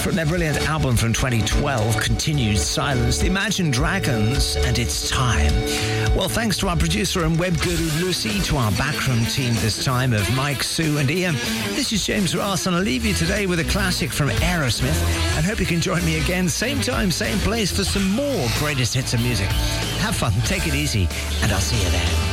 from their brilliant album from 2012, Continued Silence, the Imagine Dragons, and It's Time. Well, thanks to our producer and web guru Lucy, to our backroom team this time of Mike, Sue and Ian. This is James Ross, and I'll leave you today with a classic from Aerosmith, and hope you can join me again, same time, same place, for some more greatest hits of music. Have fun, take it easy, and I'll see you then.